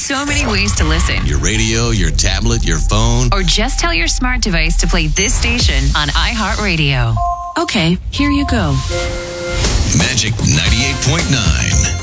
so many ways to listen. Your radio, your tablet, your phone. Or just tell your smart device to play this station on iHeartRadio. Okay, here you go. Magic 98.9.